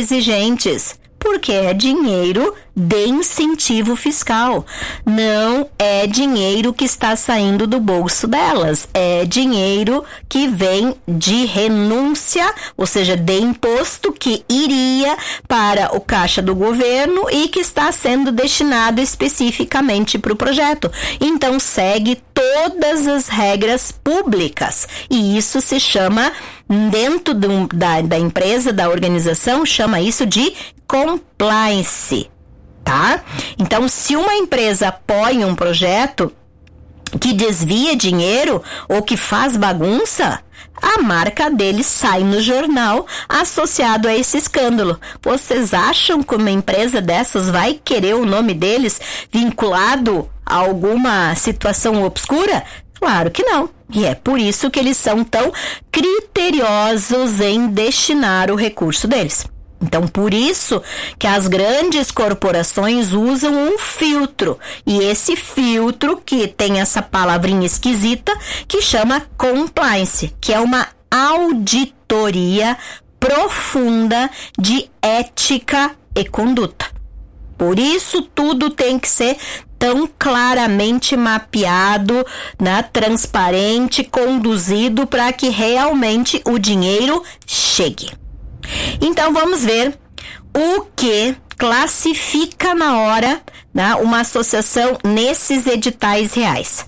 exigentes, porque é dinheiro de incentivo fiscal. Não é dinheiro que está saindo do bolso delas. É dinheiro que vem de renúncia, ou seja, de imposto que iria para o caixa do governo e que está sendo destinado especificamente para o projeto. Então, segue todas as regras públicas. E isso se chama, dentro da empresa, da organização, chama isso de compliance, tá? Então, se uma empresa apoia um projeto que desvia dinheiro ou que faz bagunça, a marca deles sai no jornal associado a esse escândalo. Vocês acham que uma empresa dessas vai querer o nome deles vinculado a alguma situação obscura? Claro que não. E é por isso que eles são tão criteriosos em destinar o recurso deles. Então, por isso que as grandes corporações usam um filtro. E esse filtro, que tem essa palavrinha esquisita, que chama compliance, que é uma auditoria profunda de ética e conduta. Por isso, tudo tem que ser tão claramente mapeado, né, transparente, conduzido para que realmente o dinheiro chegue. Então, vamos ver o que classifica na hora, né, uma associação nesses editais reais.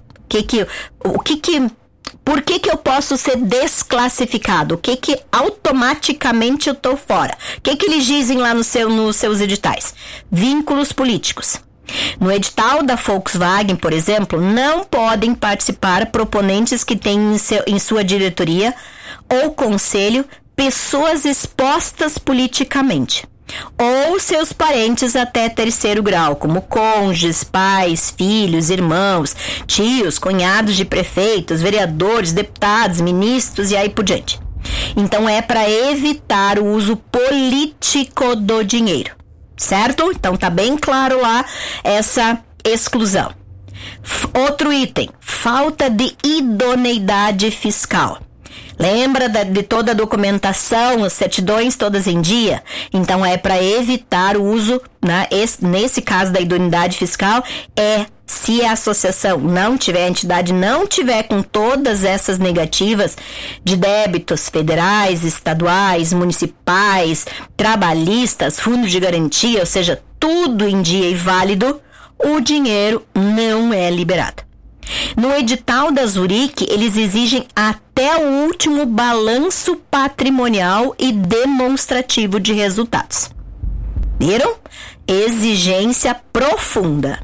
Por que eu posso ser desclassificado? O que automaticamente eu tô fora? O que eles dizem lá nos seus editais? Vínculos políticos. No edital da Volkswagen, por exemplo, não podem participar proponentes que têm em sua diretoria ou conselho pessoas expostas politicamente, ou seus parentes até terceiro grau, como cônjuges, pais, filhos, irmãos, tios, cunhados de prefeitos, vereadores, deputados, ministros e aí por diante. Então, é para evitar o uso político do dinheiro, certo? Então, tá bem claro lá essa exclusão. Outro item, falta de idoneidade fiscal. Lembra de toda a documentação, as certidões todas em dia? Então, é para evitar o uso, né? Nesse caso da idoneidade fiscal, se a associação não tiver, a entidade não tiver com todas essas negativas de débitos federais, estaduais, municipais, trabalhistas, fundos de garantia, ou seja, tudo em dia e válido, o dinheiro não é liberado. No edital da Zurique, eles exigem até o último balanço patrimonial e demonstrativo de resultados. Viram? Exigência profunda.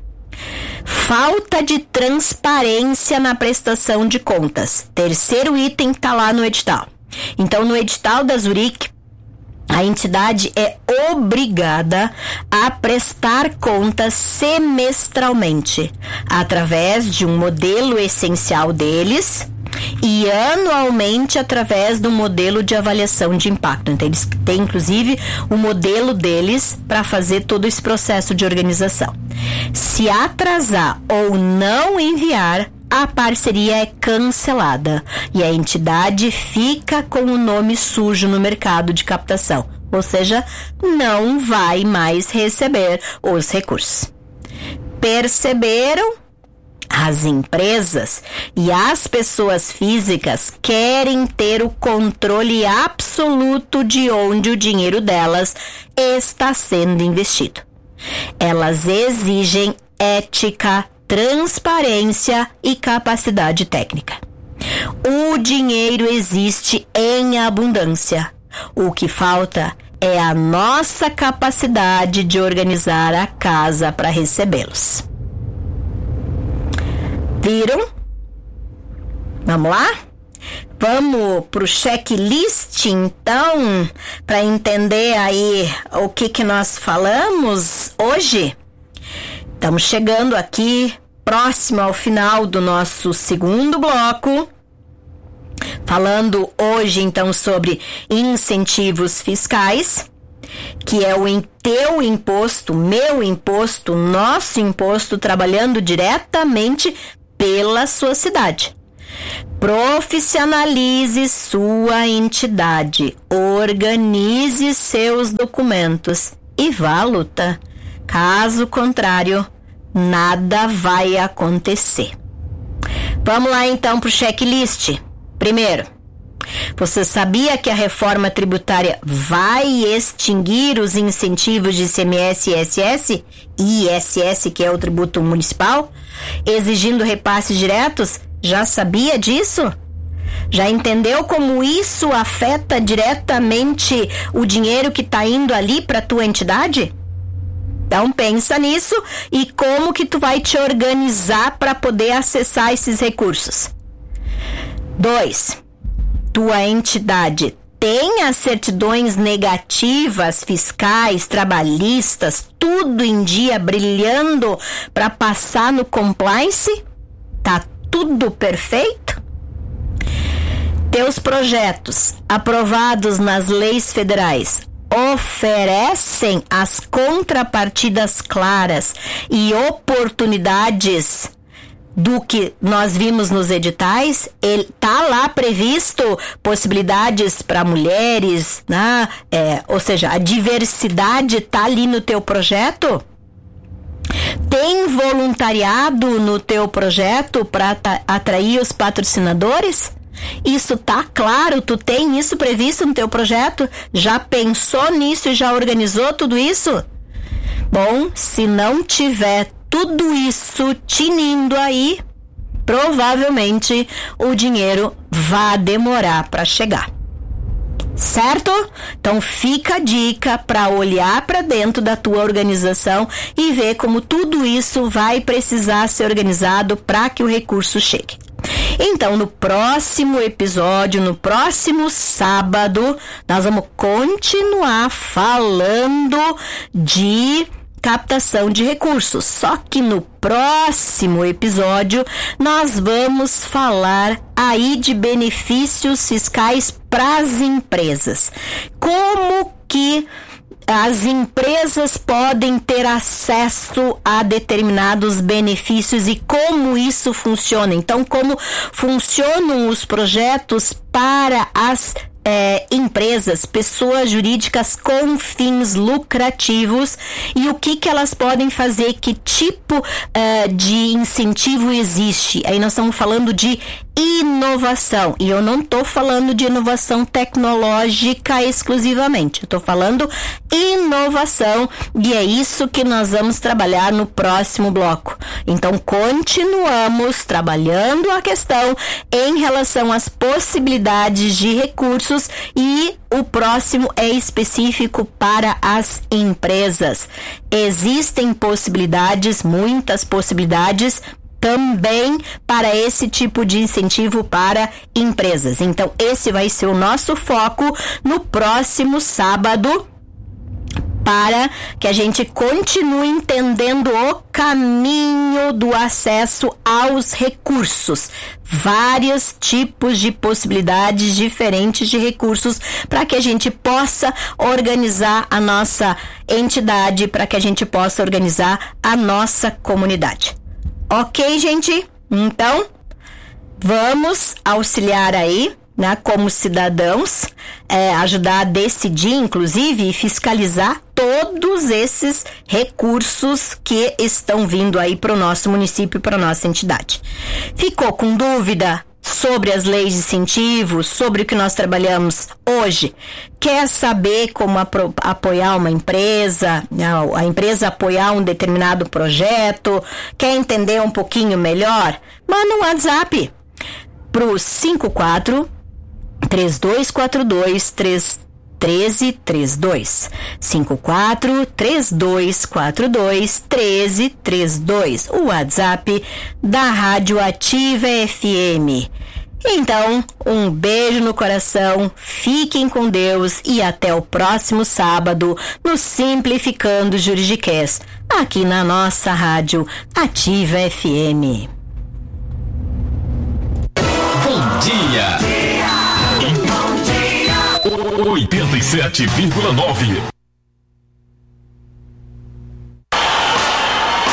Falta de transparência na prestação de contas. Terceiro item está lá no edital. Então, no edital da Zurique, a entidade é obrigada a prestar contas semestralmente, através de um modelo essencial deles e anualmente através do modelo de avaliação de impacto. Então, eles têm, inclusive, o modelo deles para fazer todo esse processo de organização. Se atrasar ou não enviar, a parceria é cancelada e a entidade fica com o nome sujo no mercado de captação, ou seja, não vai mais receber os recursos. Perceberam? As empresas e as pessoas físicas querem ter o controle absoluto de onde o dinheiro delas está sendo investido. Elas exigem ética, transparência e capacidade técnica. O dinheiro existe em abundância. O que falta é a nossa capacidade de organizar a casa para recebê-los. Viram? Vamos lá? Vamos pro checklist, então, para entender aí o que nós falamos hoje? Estamos chegando aqui, próximo ao final do nosso segundo bloco, falando hoje, então, sobre incentivos fiscais, que é o teu imposto, meu imposto, nosso imposto, trabalhando diretamente pela sua cidade. Profissionalize sua entidade, organize seus documentos e vá à luta. Caso contrário, nada vai acontecer. Vamos lá então para o checklist. Primeiro, você sabia que a reforma tributária vai extinguir os incentivos de ICMS e ISS, que é o tributo municipal, exigindo repasses diretos? Já sabia disso? Já entendeu como isso afeta diretamente o dinheiro que está indo ali para a tua entidade? Então pensa nisso e como que tu vai te organizar para poder acessar esses recursos. 2. Tua entidade tem as certidões negativas, fiscais, trabalhistas, tudo em dia, brilhando para passar no compliance? Tá tudo perfeito? Teus projetos aprovados nas leis federais oferecem as contrapartidas claras e oportunidades do que nós vimos nos editais? Ele tá lá previsto possibilidades para mulheres, né? Ou seja, a diversidade tá ali no teu projeto? Tem voluntariado no teu projeto para atrair os patrocinadores? Isso tá claro? Tu tem isso previsto no teu projeto? Já pensou nisso e já organizou tudo isso? Bom, se não tiver tudo isso tinindo aí, provavelmente o dinheiro vai demorar para chegar. Certo? Então fica a dica para olhar para dentro da tua organização e ver como tudo isso vai precisar ser organizado para que o recurso chegue. Então, no próximo episódio, no próximo sábado, nós vamos continuar falando de captação de recursos. Só que no próximo episódio nós vamos falar aí de benefícios fiscais para as empresas. Como que as empresas podem ter acesso a determinados benefícios e como isso funciona. Então, como funcionam os projetos para as empresas, pessoas jurídicas com fins lucrativos e o que elas podem fazer, que tipo de incentivo existe. Aí nós estamos falando de inovação, e eu não estou falando de inovação tecnológica exclusivamente, eu estou falando inovação, e é isso que nós vamos trabalhar no próximo bloco. Então continuamos trabalhando a questão em relação às possibilidades de recursos, e o próximo é específico para as empresas. Existem possibilidades, muitas possibilidades também para esse tipo de incentivo para empresas. Então esse vai ser o nosso foco no próximo sábado, para que a gente continue entendendo o caminho do acesso aos recursos. Vários tipos de possibilidades diferentes de recursos para que a gente possa organizar a nossa entidade, para que a gente possa organizar a nossa comunidade. Ok, gente? Então, vamos auxiliar aí, né, como cidadãos, ajudar a decidir, inclusive, e fiscalizar todos esses recursos que estão vindo aí para o nosso município, para a nossa entidade. Ficou com dúvida sobre as leis de incentivo, sobre o que nós trabalhamos hoje? Quer saber como apoiar uma empresa, a empresa apoiar um determinado projeto? Quer entender um pouquinho melhor? Manda um WhatsApp pro 54-3242-1332. 54-3242-1332. O WhatsApp da Rádio Ativa FM. Então, um beijo no coração, fiquem com Deus e até o próximo sábado no Simplificando Juridicast, aqui na nossa Rádio Ativa FM. Bom dia! 87,9